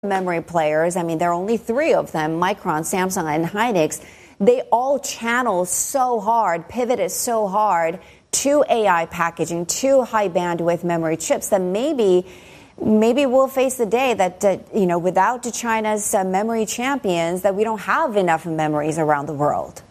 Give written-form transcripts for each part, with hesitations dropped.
memory players, I mean, there are only three of them, Micron, Samsung, and Hynix. They all channel so hard, pivoted so hard to AI packaging, to high bandwidth memory chips that maybe we'll face the day that, without China's memory champions, that we don't have enough memories around the world.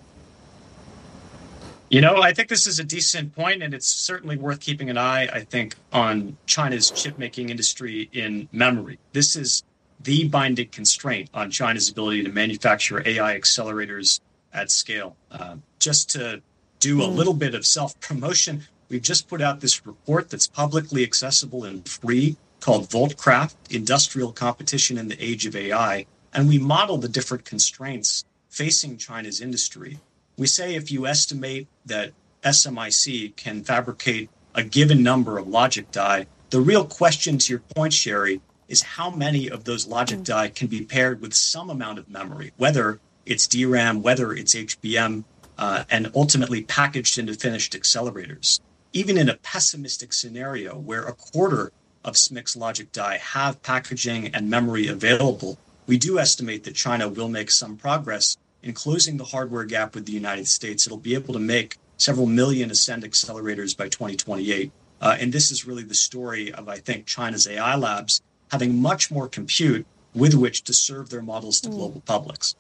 I think this is a decent point, and it's certainly worth keeping an eye, I think, on China's chip-making industry in memory. This is the binding constraint on China's ability to manufacture AI accelerators at scale. Just to do a little bit of self-promotion, we've just put out this report that's publicly accessible and free called Voltcraft, Industrial Competition in the Age of AI, and we model the different constraints facing China's industry. We say if you estimate that SMIC can fabricate a given number of logic die, the real question, to your point, Sherry, is how many of those logic die can be paired with some amount of memory, whether it's DRAM, whether it's HBM, and ultimately packaged into finished accelerators. Even in a pessimistic scenario where a quarter of SMIC's logic die have packaging and memory available, we do estimate that China will make some progress in closing the hardware gap with the United States. It'll be able to make several million Ascend accelerators by 2028. And this is really the story of, I think, China's AI labs having much more compute with which to serve their models to global publics.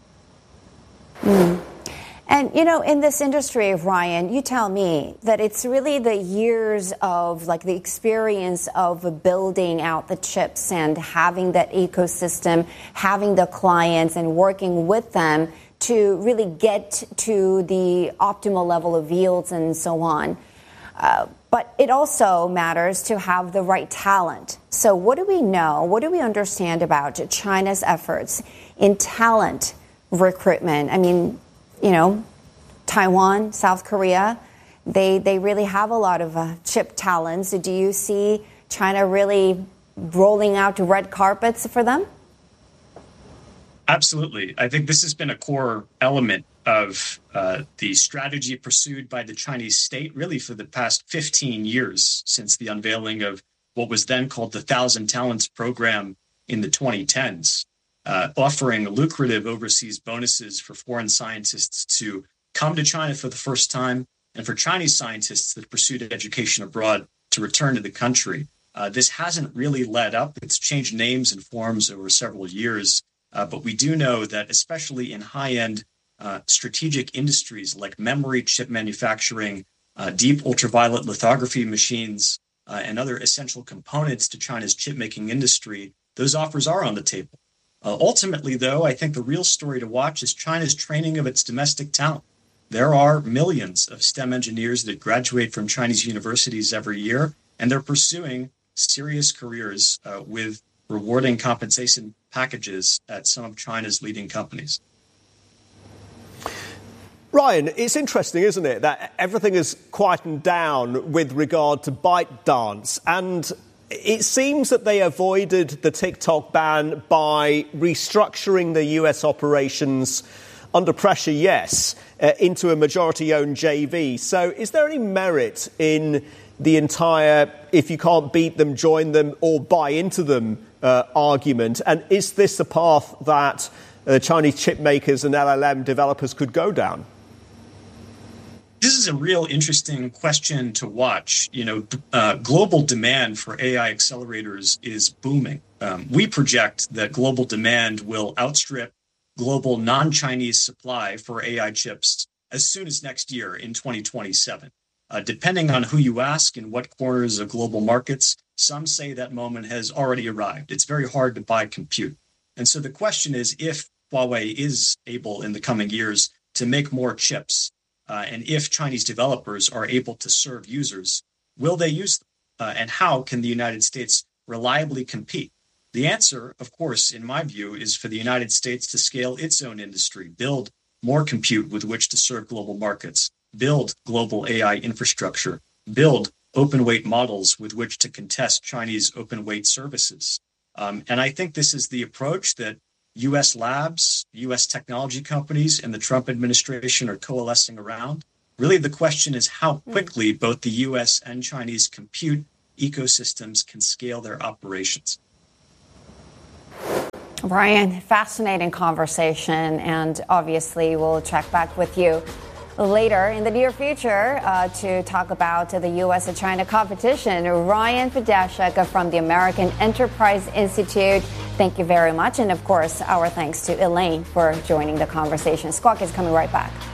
And, in this industry, Ryan, you tell me that it's really the years of the experience of building out the chips and having that ecosystem, having the clients and working with them to really get to the optimal level of yields and so on. But it also matters to have the right talent. So what do we know? What do we understand about China's efforts in talent recruitment? I mean, Taiwan, South Korea, they really have a lot of chip talents. Do you see China really rolling out red carpets for them? Absolutely. I think this has been a core element of the strategy pursued by the Chinese state really for the past 15 years since the unveiling of what was then called the Thousand Talents program in the 2010s, offering lucrative overseas bonuses for foreign scientists to come to China for the first time and for Chinese scientists that pursued education abroad to return to the country. This hasn't really led up. It's changed names and forms over several years. But we do know that especially in high-end strategic industries like memory chip manufacturing, deep ultraviolet lithography machines, and other essential components to China's chip-making industry, those offers are on the table. Ultimately, though, I think the real story to watch is China's training of its domestic talent. There are millions of STEM engineers that graduate from Chinese universities every year, and they're pursuing serious careers with rewarding compensation packages at some of China's leading companies. Ryan, it's interesting, isn't it, that everything has quietened down with regard to ByteDance, and it seems that they avoided the TikTok ban by restructuring the US operations under pressure, yes, into a majority-owned JV. So is there any merit in the entire if you can't beat them, join them or buy into them argument? And is this the path that Chinese chip makers and LLM developers could go down? This is a real interesting question to watch. Global demand for AI accelerators is booming. We project that global demand will outstrip global non-Chinese supply for AI chips as soon as next year in 2027. Depending on who you ask in what corners of global markets, some say that moment has already arrived. It's very hard to buy compute. And so the question is, if Huawei is able in the coming years to make more chips, and if Chinese developers are able to serve users, will they use them? And how can the United States reliably compete? The answer, of course, in my view, is for the United States to scale its own industry, build more compute with which to serve global markets, build global AI infrastructure, build open weight models with which to contest Chinese open weight services. And I think this is the approach that U.S. labs, U.S. technology companies, and the Trump administration are coalescing around. Really, the question is how quickly both the U.S. and Chinese compute ecosystems can scale their operations. Ryan, fascinating conversation, and obviously we'll check back with you later in the near future to talk about the U.S. and China competition. Ryan Fedashek from the American Enterprise Institute, thank you very much. And of course, our thanks to Elaine for joining the conversation. Squawk is coming right back.